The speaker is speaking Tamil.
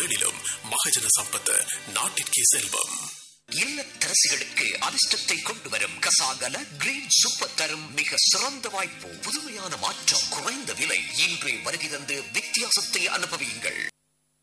ஏழிலும் மகஜன சம்பத் நாட்டிற்கே செல்வம். இல்லத்தரசிகளுக்கு அதிர்ஷ்டத்தை கொண்டு வரும் கசாகல கிரீன் சூப்பர் தரும் மிக சிறந்த வாய்ப்பு. புதுமையான மாற்றம், குறைந்த விலை. இன்றே வருகை தந்து வித்தியாசத்தை அனுபவியுங்கள்.